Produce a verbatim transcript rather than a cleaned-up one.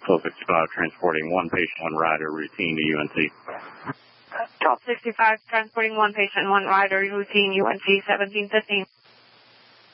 twelve sixty-five, transporting one patient, one rider, routine to U N C. twelve sixty-five, transporting one patient, one rider, routine U N C seventeen fifteen.